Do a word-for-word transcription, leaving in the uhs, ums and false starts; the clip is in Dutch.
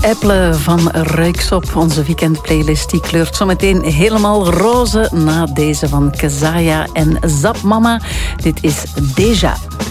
Apple van Ruyksop. Onze weekendplaylist die kleurt zometeen helemaal roze na deze van Kezaya en Zap Mama. Dit is Deja.